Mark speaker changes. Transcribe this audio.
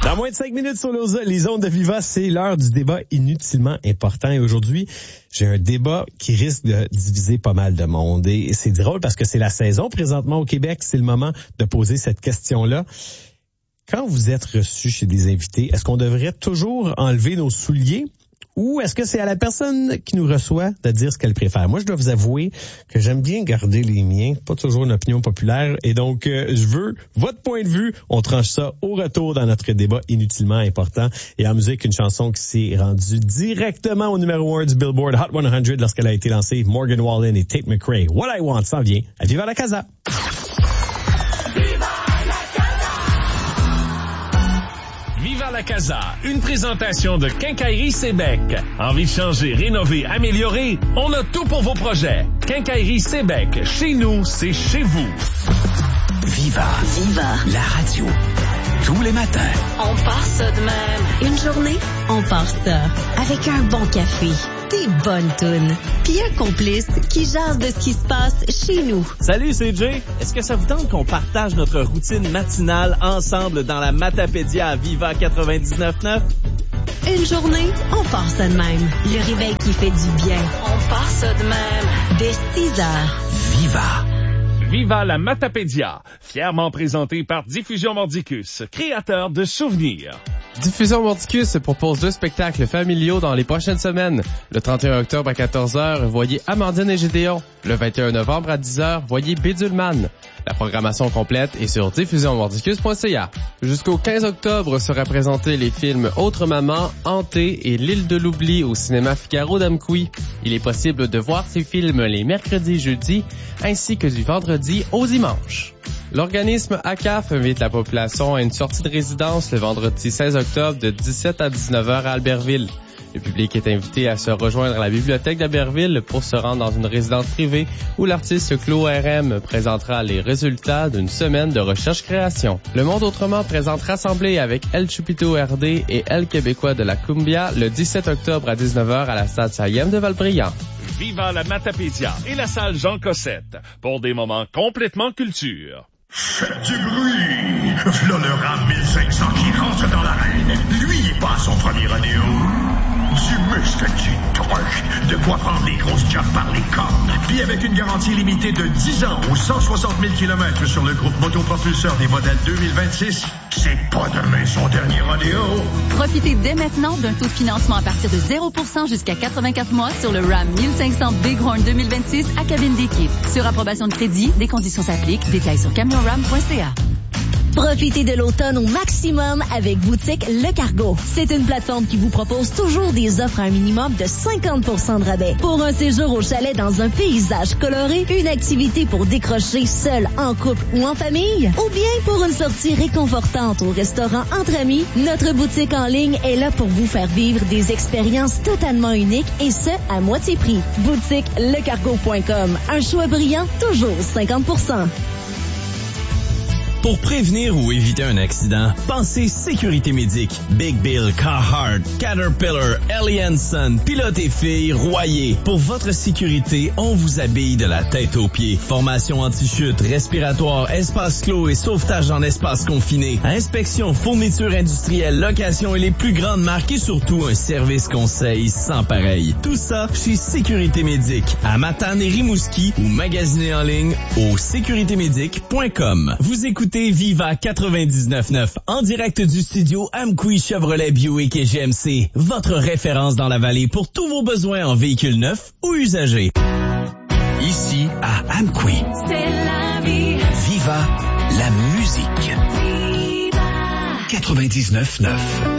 Speaker 1: Dans moins de 5 minutes sur les ondes de Viva, c'est l'heure du débat inutilement important. Et aujourd'hui, j'ai un débat qui risque de diviser pas mal de monde. Et c'est drôle parce que c'est la saison présentement au Québec. C'est le moment de poser cette question-là. Quand vous êtes reçu chez des invités, est-ce qu'on devrait toujours enlever nos souliers? Ou est-ce que c'est à la personne qui nous reçoit de dire ce qu'elle préfère? Moi, je dois vous avouer que j'aime bien garder les miens, pas toujours une opinion populaire. Et donc, je veux votre point de vue. On tranche ça au retour dans notre débat inutilement important. Et en musique, une chanson qui s'est rendue directement au numéro 1 du Billboard Hot 100 lorsqu'elle a été lancée. Morgan Wallen et Tate McRae. What I Want s'en vient à Viva la Casa.
Speaker 2: Viva la Casa, une présentation de Quincaillerie Sébec. Envie de changer, rénover, améliorer? On a tout pour vos projets. Quincaillerie Sébec, chez nous, c'est chez vous.
Speaker 3: Viva la radio. Tous les matins.
Speaker 4: On part ça de même.
Speaker 5: Une journée, on part ça. Avec un bon café, des bonnes tounes, puis un complice qui jase de ce qui se passe chez nous.
Speaker 6: Salut, c'est Jay. Est-ce que ça vous tente qu'on partage notre routine matinale ensemble dans la Matapédia à Viva 99.9?
Speaker 5: Une journée, on part ça de même. Le réveil qui fait du bien.
Speaker 4: On part ça de même.
Speaker 5: Dès 6 heures.
Speaker 3: Viva.
Speaker 2: Viva la Matapédia, fièrement présenté par Diffusion Mordicus, créateur de souvenirs.
Speaker 7: Diffusion Mordicus propose 2 spectacles familiaux dans les prochaines semaines. Le 31 octobre à 14h, voyez Amandine et Gédéon. Le 21 novembre à 10h, voyez Bédulman. La programmation complète est sur diffusionmordicus.ca. Jusqu'au 15 octobre sera présenté les films Autre Maman, Hanté et L'île de l'oubli au cinéma Figaro d'Amqui. Il est possible de voir ces films les mercredis et jeudis, ainsi que du vendredi au dimanche. L'organisme ACAF invite la population à une sortie de résidence le vendredi 16 octobre de 17 à 19h à Albertville. Le public est invité à se rejoindre à la bibliothèque d'Albertville pour se rendre dans une résidence privée où l'artiste Claude RM présentera les résultats d'une semaine de recherche-création. Le Monde Autrement présente Rassemblé avec El Chupito RD et El Québécois de la Cumbia le 17 octobre à 19h à la Stade Sayem de Valbriand.
Speaker 2: Viva la Matapédia et la salle Jean Cossette pour des moments complètement culture.
Speaker 8: Faites du bruit! V'là le Ram 1500 qui rentre dans l'arène. Lui, il passe son premier rodéo. Du muscle, du truc. De quoi prendre les grosses jobs par les cornes. Puis avec une garantie limitée de 10 ans ou 160 000 km sur le groupe motopropulseur des modèles 2026, c'est pas demain son dernier rodéo.
Speaker 9: Profitez dès maintenant d'un taux de financement à partir de 0% jusqu'à 84 mois sur le Ram 1500 Bighorn 2026 à cabine d'équipe. Sur approbation de crédit, des conditions s'appliquent. Détails sur camionram.ca.
Speaker 5: Profitez de l'automne au maximum avec Boutique Le Cargo. C'est une plateforme qui vous propose toujours des offres à un minimum de 50% de rabais. Pour un séjour au chalet dans un paysage coloré, une activité pour décrocher seul, en couple ou en famille, ou bien pour une sortie réconfortante au restaurant entre amis, notre boutique en ligne est là pour vous faire vivre des expériences totalement uniques et ce, à moitié prix. BoutiqueLeCargo.com. Un choix brillant, toujours 50%.
Speaker 10: Pour prévenir ou éviter un accident, pensez sécurité médique. Big Bill, Carhartt, Caterpillar, Ellie Hansen, Pilote et Filles, Royer. Pour votre sécurité, on vous habille de la tête aux pieds. Formation anti-chute, respiratoire, espace clos et sauvetage en espace confiné. Inspection, fourniture industrielle, location et les plus grandes marques et surtout un service conseil sans pareil. Tout ça chez Sécurité Médique, à Matane et Rimouski ou magasinez en ligne au sécuritémédique.com. Vous écoutez Viva 99.9 en direct du studio Amqui Chevrolet Buick et GMC, votre référence dans la vallée pour tous vos besoins en véhicules neufs ou usagés.
Speaker 3: Ici à Amqui.
Speaker 4: C'est la vie.
Speaker 3: Viva la musique.
Speaker 4: Viva.
Speaker 3: 99.9.